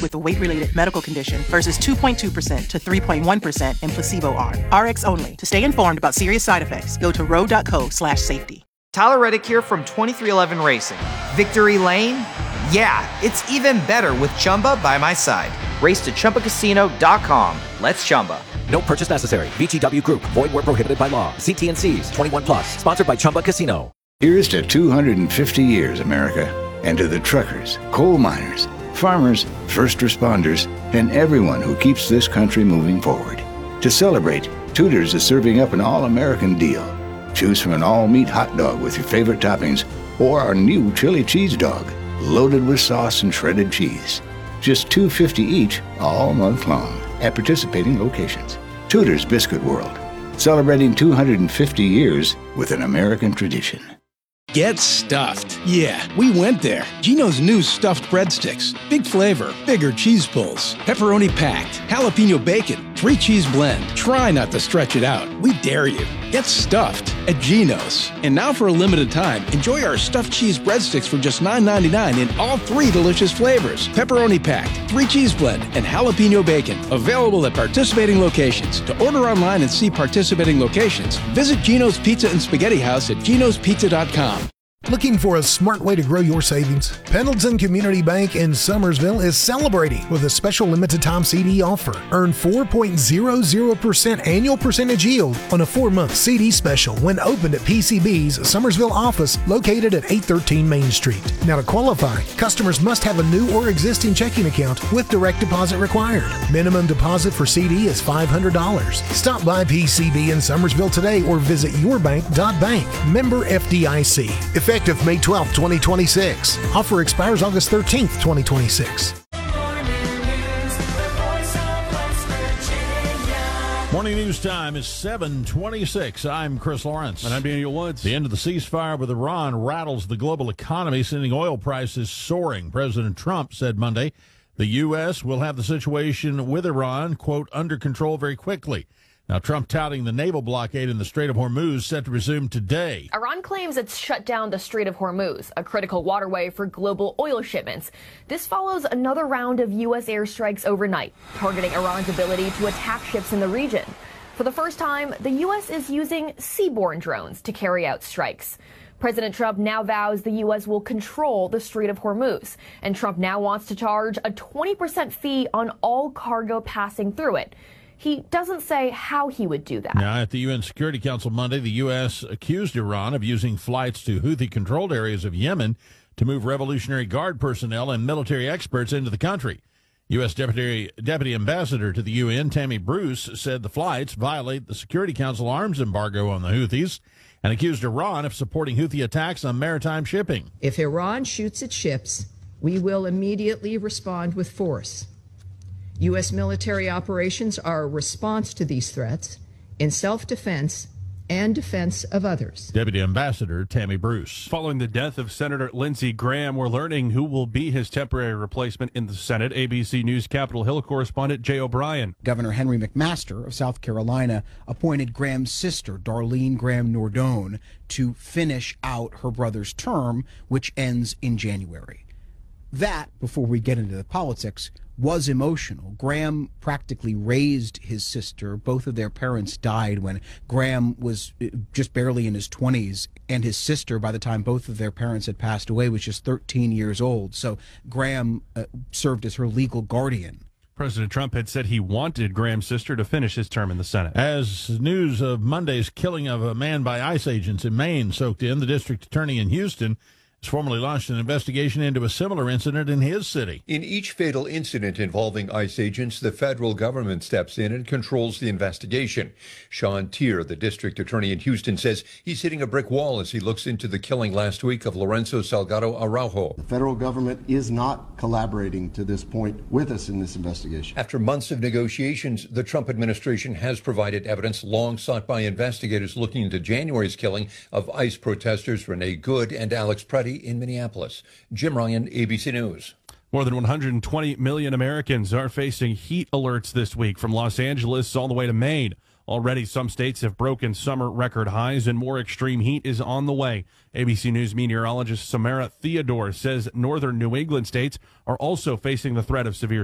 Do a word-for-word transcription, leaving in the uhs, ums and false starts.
with a weight-related medical condition versus two point two percent to three point one percent in placebo arm. R X only. To stay informed about serious side effects, go to road.co slash safety. Tyler Reddick here from twenty-three eleven Racing. Victory Lane? Yeah, it's even better with Chumba by my side. Race to Chumba Casino dot com. Let's Chumba. No purchase necessary. V G W Group. Void where prohibited by law. See T and C's. twenty-one plus. Sponsored by Chumba Casino. Here's to two hundred fifty years, America. And to the truckers, coal miners, farmers, first responders, and everyone who keeps this country moving forward. To celebrate, Tudor's is serving up an all-American deal. Choose from an all-meat hot dog with your favorite toppings or our new chili cheese dog, loaded with sauce and shredded cheese. Just two dollars and fifty cents each all month long at participating locations. Tudor's Biscuit World, celebrating two hundred fifty years with an American tradition. Get stuffed. Yeah, we went there. Geno's new stuffed breadsticks. Big flavor, bigger cheese pulls, pepperoni packed, jalapeno bacon, three cheese blend. Try not to stretch it out. We dare you. Get stuffed at Geno's. And now for a limited time, enjoy our stuffed cheese breadsticks for just nine ninety-nine in all three delicious flavors. Pepperoni packed, three cheese blend, and jalapeno bacon. Available at participating locations. To order online and see participating locations, visit Geno's Pizza and Spaghetti House at genos pizza dot com. Looking for a smart way to grow your savings? Pendleton Community Bank in Summersville is celebrating with a special limited time C D offer. Earn four point zero zero percent annual percentage yield on a four-month C D special when opened at P C B's Summersville office located at eight thirteen Main Street. Now to qualify, customers must have a new or existing checking account with direct deposit required. Minimum deposit for C D is five hundred dollars. Stop by P C B in Summersville today or visit yourbank dot bank. Member F D I C. Effective May twelfth, twenty twenty-six. Offer expires August thirteenth, twenty twenty-six. Morning news time is seven twenty-six. I'm Chris Lawrence. And I'm Daniel Woods. The end of the ceasefire with Iran rattles the global economy, sending oil prices soaring. President Trump said Monday the U S will have the situation with Iran, quote, under control very quickly. Now, Trump touting the naval blockade in the Strait of Hormuz set to resume today. Iran claims it's shut down the Strait of Hormuz, a critical waterway for global oil shipments. This follows another round of U S airstrikes overnight, targeting Iran's ability to attack ships in the region. For the first time, the U S is using seaborne drones to carry out strikes. President Trump now vows the U S will control the Strait of Hormuz, and Trump now wants to charge a twenty percent fee on all cargo passing through it. He doesn't say how he would do that. Now, at the U N Security Council Monday, the U S accused Iran of using flights to Houthi-controlled areas of Yemen to move Revolutionary Guard personnel and military experts into the country. U S Deputy, Deputy Ambassador to the U N, Tammy Bruce, said the flights violate the Security Council arms embargo on the Houthis and accused Iran of supporting Houthi attacks on maritime shipping. If Iran shoots at ships, we will immediately respond with force. U S military operations are a response to these threats in self-defense and defense of others. Deputy Ambassador Tammy Bruce. Following the death of Senator Lindsey Graham, we're learning who will be his temporary replacement in the Senate. A B C News Capitol Hill correspondent Jay O'Brien. Governor Henry McMaster of South Carolina appointed Graham's sister, Darlene Graham Nordone, to finish out her brother's term, which ends in January. That, before we get into the politics, was emotional. Graham practically raised his sister. Both of their parents died when Graham was just barely in his twenties, and his sister, by the time both of their parents had passed away, was just thirteen years old. So Graham uh, served as her legal guardian. President Trump had said he wanted Graham's sister to finish his term in the Senate. As news of Monday's killing of a man by ICE agents in Maine soaked in, the district attorney in Houston has formally launched an investigation into a similar incident in his city. In each fatal incident involving ICE agents, the federal government steps in and controls the investigation. Sean Tier, the district attorney in Houston, says he's hitting a brick wall as he looks into the killing last week of Lorenzo Salgado Araujo. The federal government is not collaborating to this point with us in this investigation. After months of negotiations, the Trump administration has provided evidence long sought by investigators looking into January's killing of ICE protesters Renee Good and Alex Preddy in Minneapolis. Jim Ryan, A B C News. More than one hundred twenty million Americans are facing heat alerts this week, from Los Angeles all the way to Maine. Already, some states have broken summer record highs, and more extreme heat is on the way. A B C News meteorologist Samara Theodore says northern New England states are also facing the threat of severe